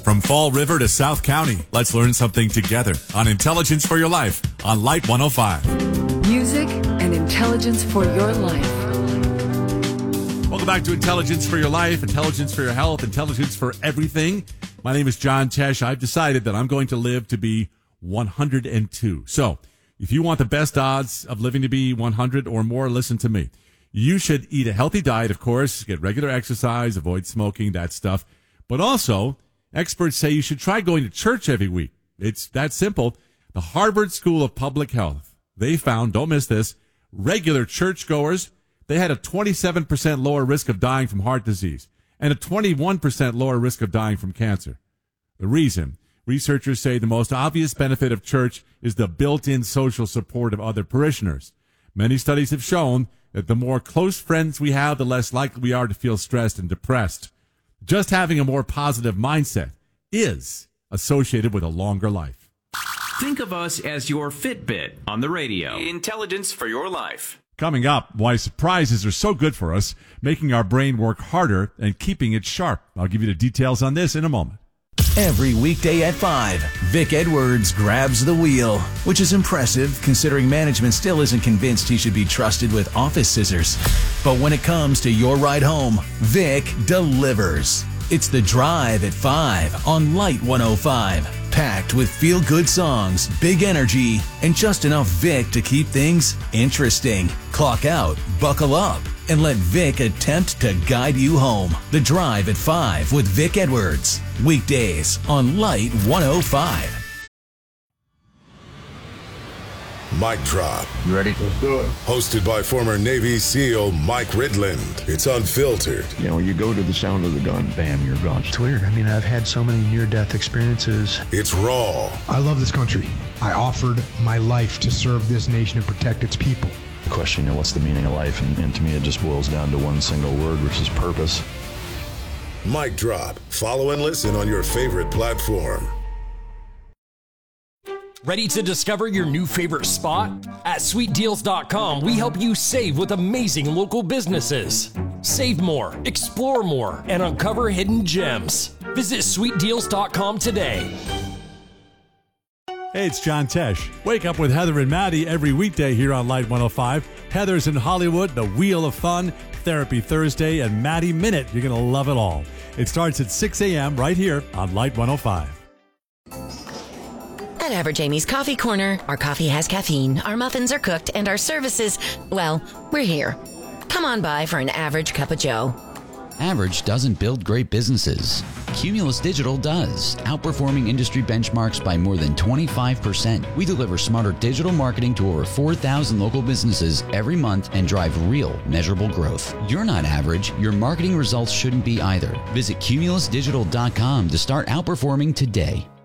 From Fall River to South County, let's learn something together on Intelligence for Your Life on Light 105. Music and intelligence for your life. Welcome back to Intelligence for Your Life, intelligence for your health, intelligence for everything. My name is John Tesh. I've decided that I'm going to live to be 102. So if you want the best odds of living to be 100 or more, listen to me. You should eat a healthy diet, of course, get regular exercise, avoid smoking, that stuff. But also, experts say you should try going to church every week. It's that simple. The Harvard School of Public Health, they found, don't miss this, regular churchgoers, they had a 27% lower risk of dying from heart disease and a 21% lower risk of dying from cancer. The reason? Researchers say the most obvious benefit of church is the built-in social support of other parishioners. Many studies have shown that the more close friends we have, the less likely we are to feel stressed and depressed. Just having a more positive mindset is associated with a longer life. Think of us as your Fitbit on the radio. Intelligence for your life. Coming up, why surprises are so good for us, making our brain work harder and keeping it sharp. I'll give you the details on this in a moment. Every weekday at 5, Vic Edwards grabs the wheel, which is impressive considering management still isn't convinced he should be trusted with office scissors. But when it comes to your ride home, Vic delivers. It's The Drive at 5 on Light 105. Packed with feel-good songs, big energy, and just enough Vic to keep things interesting. Clock out, buckle up, and let Vic attempt to guide you home. The Drive at 5 with Vic Edwards. Weekdays on Light 105. Mic Drop. You ready? Let's do it. Hosted by former Navy SEAL Mike Ridland. It's unfiltered. You know, you go to the sound of the gun, bam, you're gone. It's weird. I mean, I've had so many near-death experiences. It's raw. I love this country. I offered my life to serve this nation and protect its people. The question, you know, what's the meaning of life? And to me, it just boils down to one single word, which is purpose. Mic Drop. Follow and listen on your favorite platform. Ready to discover your new favorite spot? At sweetdeals.com, we help you save with amazing local businesses. Save more, explore more, and uncover hidden gems. Visit sweetdeals.com today. Hey, it's John Tesh. Wake up with Heather and Maddie every weekday here on Light 105. Heather's in Hollywood, The Wheel of Fun, Therapy Thursday, and Maddie Minute. You're going to love it all. It starts at 6 a.m. right here on Light 105. At Average Amy's Coffee Corner, our coffee has caffeine, our muffins are cooked, and our services, well, we're here. Come on by for an average cup of joe. Average doesn't build great businesses. Cumulus Digital does, outperforming industry benchmarks by more than 25%. We deliver smarter digital marketing to over 4,000 local businesses every month and drive real, measurable growth. You're not average. Your marketing results shouldn't be either. Visit cumulusdigital.com to start outperforming today.